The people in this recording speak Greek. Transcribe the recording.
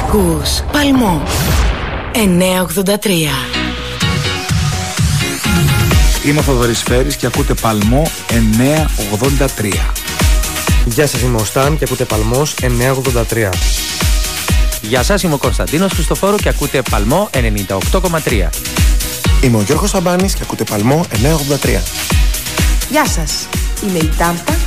Ακούς Παλμό 983. Είμαι ο Θοδωρής Φέρης και ακούτε Παλμό 983. Γεια σας, είμαι ο Σταν και ακούτε Παλμός 983. Γεια σας, είμαι ο Κωνσταντίνος Χριστοφόρου και ακούτε Παλμό 98,3. Είμαι ο Γιώργος Σαμπάνης και ακούτε Παλμό 983. Γεια σας, είμαι η Τάμπα